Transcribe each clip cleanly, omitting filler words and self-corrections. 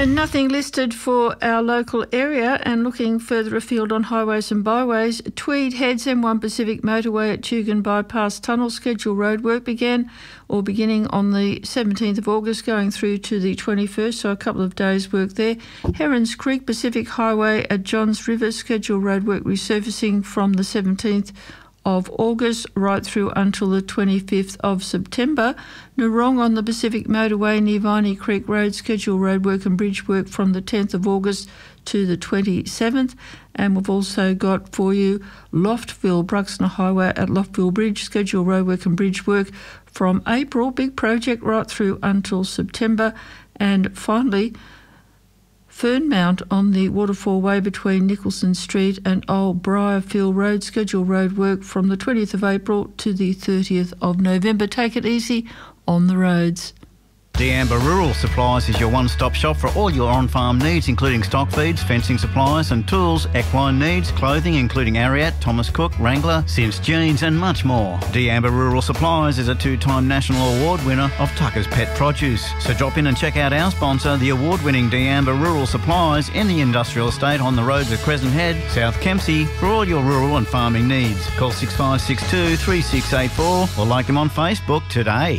And nothing listed for our local area. And looking further afield on highways and byways, Tweed heads M1 Pacific motorway at Tugun Bypass Tunnel. Scheduled roadwork beginning on the 17th of August, going through to the 21st, so a couple of days' work there. Herons Creek Pacific Highway at Johns River, scheduled roadwork resurfacing from the 17th of August right through until the 25th of September. Narong on the Pacific Motorway near Viney Creek Road, scheduled roadwork and bridge work from the 10th of August to the 27th. And we've also got for you Loftville Bruxner Highway at Loftville Bridge, scheduled roadwork and bridge work from April, big project right through until September. And finally, Fernmount on the Waterfall Way between Nicholson Street and Old Briarfield Road, scheduled road work from the 20th of April to the 30th of November. Take it easy on the roads. D'Amber Rural Supplies is your one-stop shop for all your on-farm needs, including stock feeds, fencing supplies and tools, equine needs, clothing including Ariat, Thomas Cook, Wrangler, Sims Jeans and much more. D'Amber Rural Supplies is a two-time national award winner of Tucker's Pet Produce. So drop in and check out our sponsor, the award-winning D'Amber Rural Supplies in the industrial estate on the roads of Crescent Head, South Kempsey, for all your rural and farming needs. Call 6562 3684 or like them on Facebook today.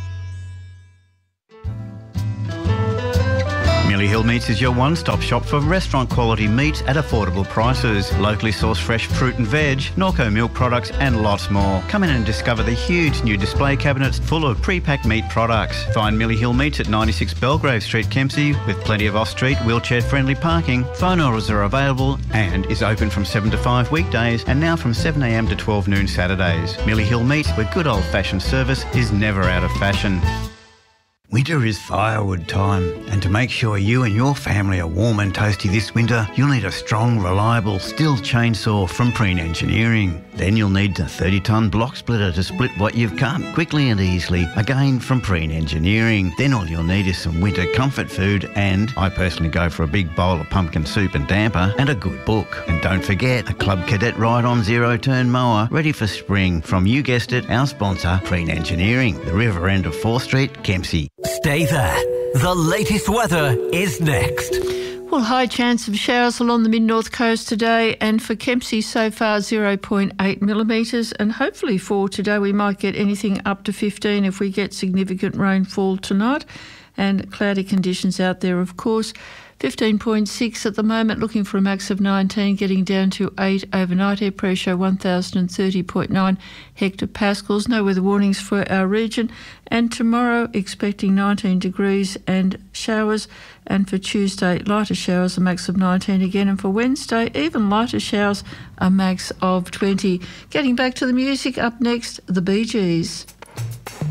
Millie Hill Meats is your one-stop shop for restaurant quality meats at affordable prices. Locally sourced fresh fruit and veg, Norco milk products and lots more. Come in and discover the huge new display cabinets full of pre-packed meat products. Find Millie Hill Meats at 96 Belgrave Street, Kempsey, with plenty of off-street wheelchair-friendly parking. Phone orders are available and is open from 7 to 5 weekdays and now from 7am to 12 noon Saturdays. Millie Hill Meats, where good old-fashioned service is never out of fashion. Winter is firewood time, and to make sure you and your family are warm and toasty this winter, you'll need a strong, reliable Stihl chainsaw from Preen Engineering. Then you'll need a 30-tonne block splitter to split what you've cut quickly and easily, again from Preen Engineering. Then all you'll need is some winter comfort food, and I personally go for a big bowl of pumpkin soup and damper and a good book. And don't forget, a Club Cadet ride-on zero-turn mower ready for spring from, you guessed it, our sponsor, Preen Engineering, the river end of 4th Street, Kempsey. Stay there. The latest weather is next. Well, high chance of showers along the mid-north coast today, and for Kempsey so far 0.8 millimetres, and hopefully for today we might get anything up to 15 if we get significant rainfall tonight, and cloudy conditions out there of course. 15.6 at the moment, looking for a max of 19, getting down to 8 overnight. Air pressure 1030.9 hectopascals. No weather warnings for our region. And tomorrow expecting 19 degrees and showers. And for Tuesday, lighter showers, a max of 19 again. And for Wednesday, even lighter showers, a max of 20. Getting back to the music, up next, the Bee Gees.